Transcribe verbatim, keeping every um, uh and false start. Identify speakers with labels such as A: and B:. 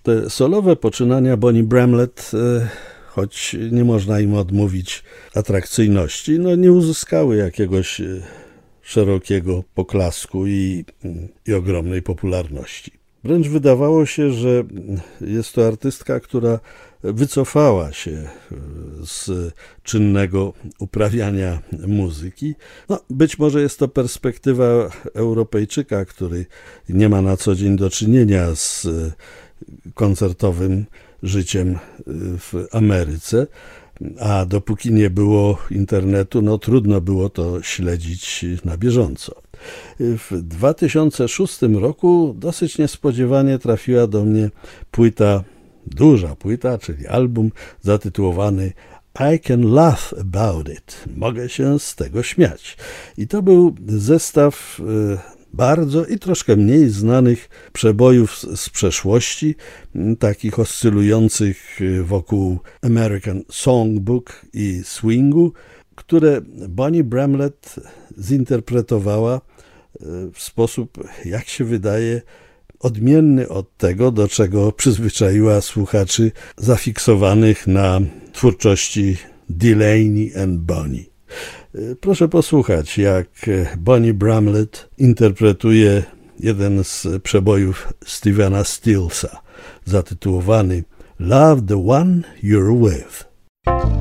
A: Te solowe poczynania Bonnie Bramlett, choć nie można im odmówić atrakcyjności, no nie uzyskały jakiegoś szerokiego poklasku i, i ogromnej popularności. Wręcz wydawało się, że jest to artystka, która wycofała się z czynnego uprawiania muzyki. No, być może jest to perspektywa Europejczyka, który nie ma na co dzień do czynienia z koncertowym życiem w Ameryce, a dopóki nie było internetu, no trudno było to śledzić na bieżąco. W dwa tysiące szóstym roku dosyć niespodziewanie trafiła do mnie płyta, duża płyta, czyli album zatytułowany I Can Laugh About It. Mogę się z tego śmiać. I to był zestaw bardzo i troszkę mniej znanych przebojów z przeszłości, takich oscylujących wokół American Songbook i swingu, które Bonnie Bramlett zinterpretowała w sposób, jak się wydaje, odmienny od tego, do czego przyzwyczaiła słuchaczy zafiksowanych na twórczości Delaney and Bonnie. Proszę posłuchać, jak Bonnie Bramlett interpretuje jeden z przebojów Stephena Stillsa, zatytułowany Love the One You're With.